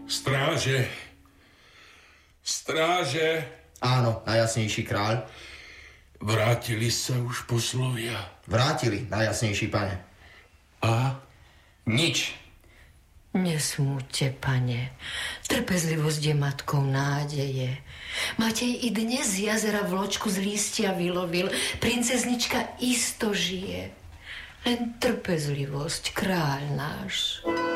Stráže. Stráže. Áno, najjasnejší kráľ. Vrátili sa už poslovia. Vrátili, najjasnejší pane. A? Nič. Nesmúďte, pane. Trpezlivosť je matkou nádeje. Matej i dnes z jazera vločku z lístia vylovil. Princeznička isto žije. Len trpezlivosť, kráľ náš.